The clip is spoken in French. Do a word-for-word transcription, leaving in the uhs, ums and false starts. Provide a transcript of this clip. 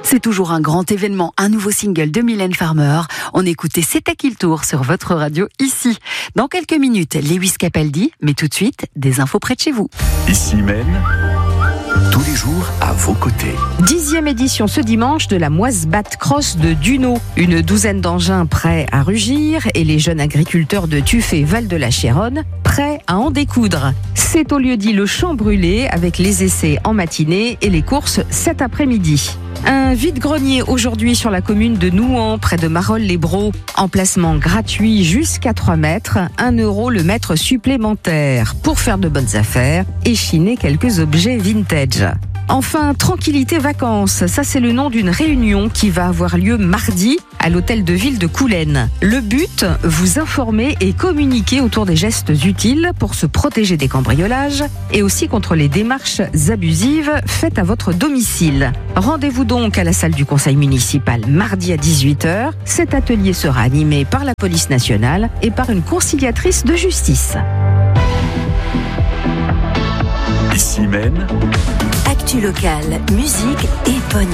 C'est toujours un grand événement, un nouveau single de Mylène Farmer. On écoutait C'est à qui le tour sur votre radio ici. Dans quelques minutes, Lewis Capaldi, mais tout de suite, des infos près de chez vous. Ici Maine, tous les jours à vos côtés. Dixième édition ce dimanche de la Moise-Bat Cross de Duno. Une douzaine d'engins prêts à rugir et les jeunes agriculteurs de Tuff et Val-de-la-Chéronne prêts à en découdre. C'est au lieu-dit le Champ Brûlé avec les essais en matinée et les courses cet après-midi. Un vide-grenier aujourd'hui sur la commune de Nouan, près de Marolles-les-Braaux. Emplacement gratuit jusqu'à trois mètres, un euro le mètre supplémentaire pour faire de bonnes affaires et chiner quelques objets vintage. Enfin, Tranquillité Vacances, ça c'est le nom d'une réunion qui va avoir lieu mardi à l'hôtel de ville de Coulennes. Le but, vous informer et communiquer autour des gestes utiles pour se protéger des cambriolages et aussi contre les démarches abusives faites à votre domicile. Rendez-vous donc à la salle du conseil municipal mardi à dix-huit heures. Cet atelier sera animé par la police nationale et par une conciliatrice de justice. Ici Maine, Actu locale, musique et bonne